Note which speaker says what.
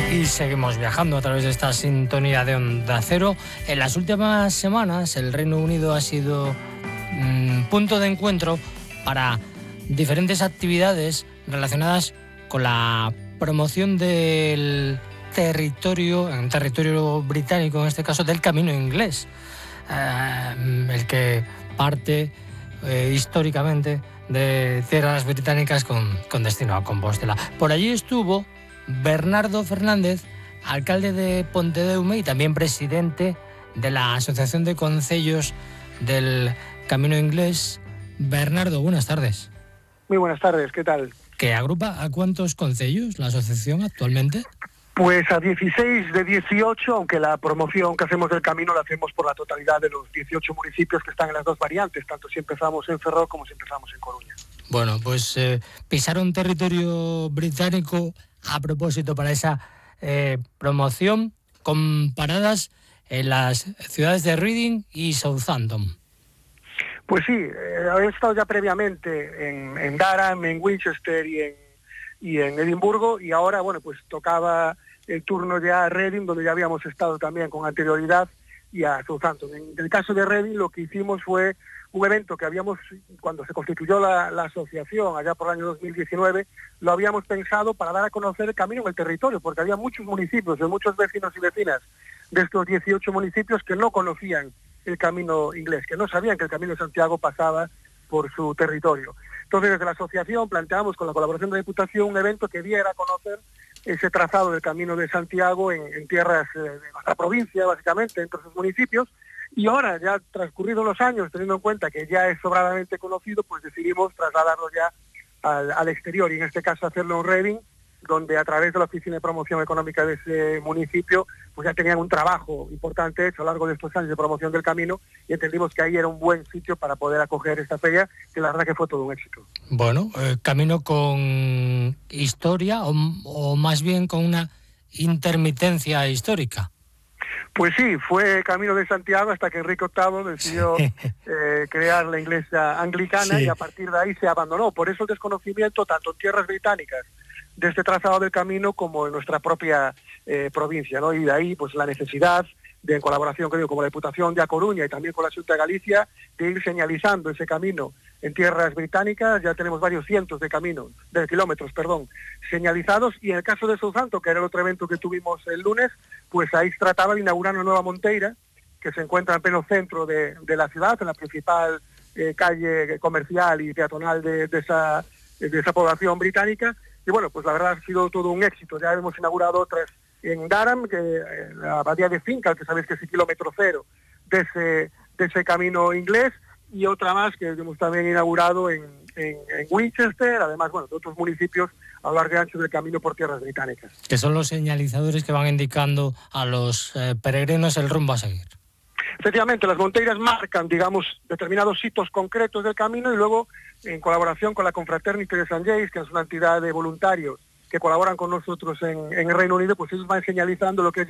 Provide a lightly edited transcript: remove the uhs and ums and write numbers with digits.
Speaker 1: Y seguimos viajando a través de esta sintonía de Onda Cero. En las últimas semanas el Reino Unido ha sido punto de encuentro para diferentes actividades relacionadas con la promoción del territorio, en territorio británico en este caso, del Camino Inglés, el que parte históricamente de tierras británicas con destino a Compostela. Por allí estuvo Bernardo Fernández, alcalde de Pontedeume y también presidente de la Asociación de Concellos del Camino Inglés. Bernardo, buenas tardes.
Speaker 2: Muy buenas tardes, ¿qué tal?
Speaker 1: ¿Que agrupa a cuántos concellos la asociación actualmente?
Speaker 2: Pues a 16 de 18, aunque la promoción que hacemos del camino la hacemos por la totalidad de los 18 municipios que están en las dos variantes, tanto si empezamos en Ferrol como si empezamos en Coruña.
Speaker 1: Bueno, pues pisaron territorio británico a propósito para esa promoción, con paradas en las ciudades de Reading y Southampton.
Speaker 2: Pues sí, he estado ya previamente en Durham, en Winchester y en Edimburgo, y ahora, bueno, pues tocaba el turno ya a Reading, donde ya habíamos estado también con anterioridad, y a Southampton. En el caso de Reading lo que hicimos fue un evento que habíamos, cuando se constituyó la asociación allá por el año 2019, lo habíamos pensado para dar a conocer el camino en el territorio, porque había muchos municipios, de muchos vecinos y vecinas de estos 18 municipios que no conocían el camino inglés, que no sabían que el Camino de Santiago pasaba por su territorio. Entonces, desde la asociación planteamos, con la colaboración de la Diputación, un evento que diera a conocer ese trazado del Camino de Santiago en tierras de nuestra provincia, básicamente, entre sus municipios. Y ahora, ya transcurridos los años, teniendo en cuenta que ya es sobradamente conocido, pues decidimos trasladarlo ya al exterior, y en este caso hacerlo en Reading, donde a través de la Oficina de Promoción Económica de ese municipio, pues ya tenían un trabajo importante hecho a lo largo de estos años de promoción del camino, y entendimos que ahí era un buen sitio para poder acoger esta feria, que la verdad que fue todo un éxito.
Speaker 1: Bueno, camino con historia o más bien con una intermitencia histórica.
Speaker 2: Pues sí, fue Camino de Santiago hasta que Enrique VIII decidió crear la Iglesia anglicana, sí. Y a partir de ahí se abandonó. Por eso el desconocimiento tanto en tierras británicas de este trazado del camino como en nuestra propia provincia, ¿no? Y de ahí pues la necesidad de, en colaboración con la Diputación de A Coruña y también con la Xunta de Galicia, de ir señalizando ese camino en tierras británicas. Ya tenemos varios cientos de kilómetros, señalizados, y en el caso de Southampton, que era el otro evento que tuvimos el lunes, pues ahí se trataba de inaugurar una nueva monteira que se encuentra en pleno centro de la ciudad, en la principal calle comercial y peatonal de esa población británica. Y bueno, pues la verdad ha sido todo un éxito. Ya hemos inaugurado otras en Durham, la abadía de Fincal, que sabéis que es el kilómetro cero de ese camino inglés, y otra más que hemos también inaugurado en Winchester, además, bueno, de otros municipios a lo largo y ancho del camino por tierras británicas.
Speaker 1: Que son los señalizadores que van indicando a los peregrinos el rumbo a seguir.
Speaker 2: Efectivamente, las monteiras marcan, digamos, determinados hitos concretos del camino, y luego, en colaboración con la Confraternity de St. James, que es una entidad de voluntarios que colaboran con nosotros en el Reino Unido, pues ellos van señalizando lo que es